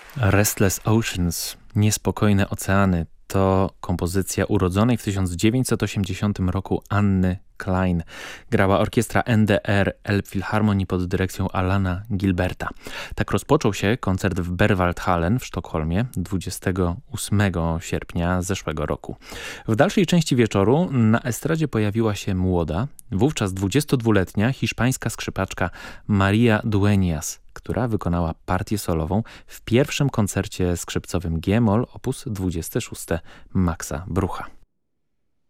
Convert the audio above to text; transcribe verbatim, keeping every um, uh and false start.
Restless Oceans, Niespokojne Oceany, to kompozycja urodzonej w tysiąc dziewięćset osiemdziesiątym roku Anny Klein. Grała orkiestra N D R Elbphilharmonii pod dyrekcją Alana Gilberta. Tak rozpoczął się koncert w Berwaldhallen w Sztokholmie dwudziestego ósmego sierpnia zeszłego roku. W dalszej części wieczoru na estradzie pojawiła się młoda, wówczas dwudziestodwuletnia hiszpańska skrzypaczka Maria Dueñas, która wykonała partię solową w pierwszym koncercie skrzypcowym G-moll op. dwadzieścia sześć Maxa Brucha.